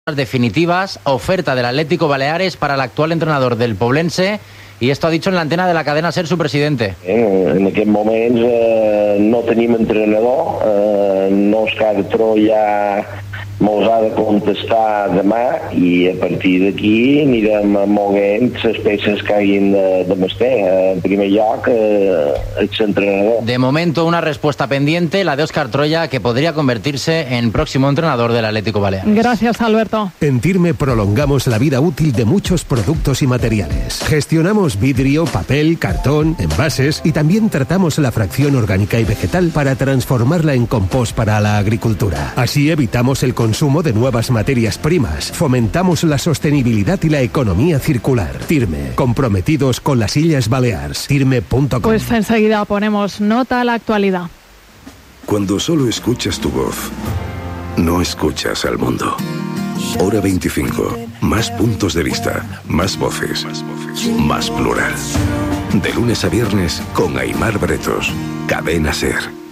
definitivas, oferta del Atlético Baleares para el actual entrenador del Poblense, y esto ha dicho en la antena de la cadena SER su presidente. En aquest moment no tenim entrenador, Òscar Troya mos ha de contestar demà i a partir d'aquí anirem moguent les peces que hagin de mestre. En primer lloc, el entrenador. De momento, una respuesta pendiente, la de Óscar Troya, que podría convertirse en próximo entrenador del Atlético Baleares. Gracias, Alberto. En Tirme prolongamos la vida útil de muchos productos y materiales. Gestionamos vidrio, papel, cartón, envases y también tratamos la fracción orgánica y vegetal para transformarla en compost para la agricultura. Así evitamos el consumo de nuevas materias primas, fomentamos la sostenibilidad y la economía circular. Tirme, comprometidos con las Illes Balears. Tirme.com. Pues enseguida ponemos nota a la actualidad. Cuando solo escuchas tu voz, no escuchas al mundo. Hora 25. Más puntos de vista, más voces, más plural. De lunes a viernes con Aimar Bretos. Cadena SER.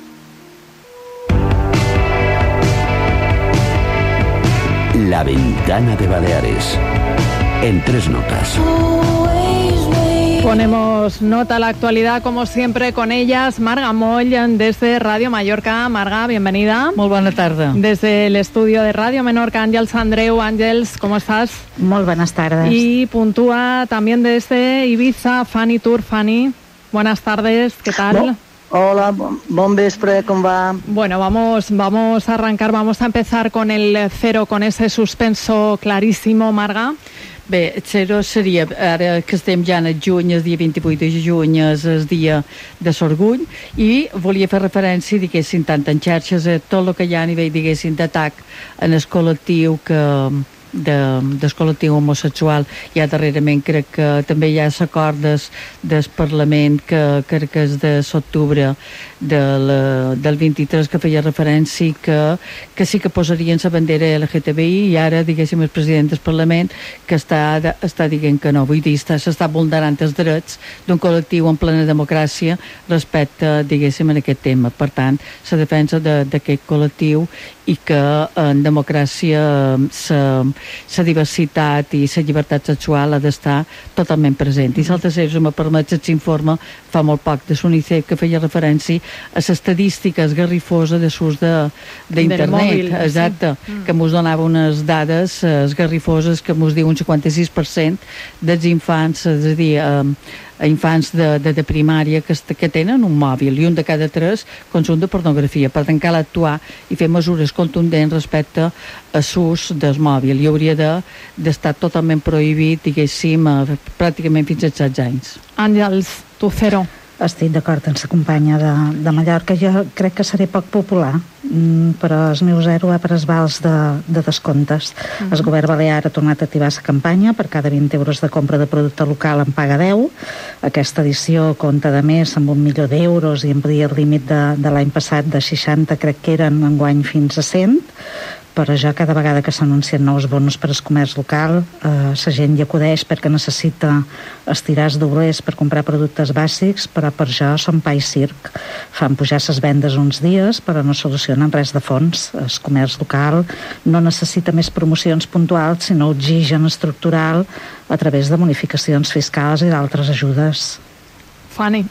La Ventana de Baleares. En 3 notas. Ponemos nota a la actualidad, como siempre, con ellas. Marga Moll, desde Radio Mallorca. Marga, bienvenida. Molt bona tarda. Desde el estudio de Radio Menorca, Àngels Andreu. Àngels, ¿cómo estás? Molt buenas tardes. Y puntúa también desde Ibiza, Fanny Tour. Fanny, buenas tardes, ¿qué tal? Hola, bon vespre, com va? Bueno, vamos a arrancar, vamos a empezar con el cero, con ese suspenso clarísimo, Marga. Bé, el zero seria, ara que estem ja en el juny, el dia 28 de juny és el dia de l'orgull, i volia fer referència, diguéssim, tant en xarxes, a tot el que hi ha a nivell, diguéssim, d'atac en el col·lectiu del col·lectiu homosexual. Ja darrerament crec que també hi ha l'acord del Parlament que crec que és de l'octubre del 23 que feia referència que sí que posarien la bandera LGTBI, i ara, diguéssim, el president del Parlament que està dient que no. Vull dir, s'està vulnerant els drets d'un col·lectiu en plena democràcia respecte, diguéssim, en aquest tema. Per tant, la defensa d'aquest col·lectiu i que en democràcia la diversitat i la llibertat sexual ha d'estar totalment present. I l'altre és, me permet, s'informa fa molt poc de l'UNICEF que feia referència a l'estadística esgarrifosa de l'ús d'internet. Exacte, que mos donava unes dades esgarrifoses que mos diu un 56% dels infants, és a dir, infants de primària que tenen un mòbil, i un de cada 3 consum de pornografia. Per tant, cal actuar i fer mesures contundents respecte a l'ús del mòbil. I hauria d'estar totalment prohibit, diguéssim, pràcticament fins als 16 anys. Àngels, tu cero. Estic d'acord amb la companya de Mallorca. Jo crec que seré poc popular, però el meu zero va per els vals de descomptes. El govern balear ha tornat a activar la campanya. Per cada 20 euros de compra de producte local en paga 10. Aquesta edició compta de més amb 1 milió d'euros i amplia el límit de l'any passat de 60, crec que eren enguany fins a 100. Però ja cada vegada que s'anuncien nous bonus per al comerç local, la gent hi acudeix perquè necessita estirar els doblers per comprar productes bàsics, però per jo són pa i circ. Fan pujar les vendes uns dies, però no solucionen res de fons. El comerç local no necessita més promocions puntuals, sinó oxigen estructural a través de bonificacions fiscals i d'altres ajudes. Fanny.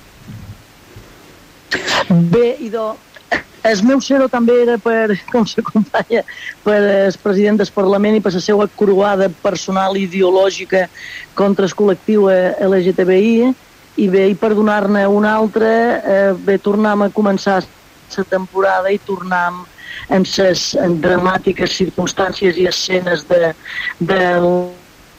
Bé, idò, el meu zero també era com s'acompanya, per el president del Parlament i per la seva croada personal ideològica contra el col·lectiu LGTBI, i bé, i per donar-ne una altra, bé, tornem a començar la temporada i tornem en les dramàtiques circumstàncies i escenes del...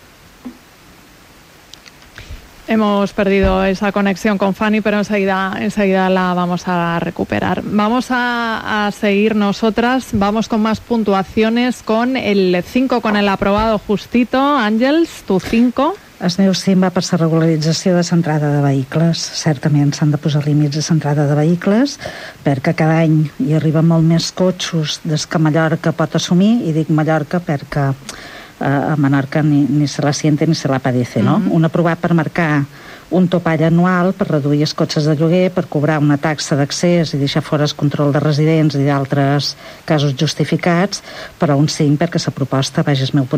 Hemos perdido esa conexión con Fanny, pero enseguida la vamos a recuperar. Vamos a seguir nosotras, vamos con más puntuaciones, con el 5, con el aprobado justito. Àngels, tu 5. El meu 5 va per la regularització de l'entrada de vehicles. Certament s'han de posar límits a l'entrada de vehicles, perquè cada any hi arriben molt més cotxos des que Mallorca pot assumir, i dic Mallorca perquè a Menorca ni se la siente ni se la padece, no? Un aprovat per marcar un topall anual per reduir els cotxes de lloguer, per cobrar una taxa d'accés i deixar fora el control de residents i d'altres casos justificats, però un 5 perquè la proposta, vaja, el meu punt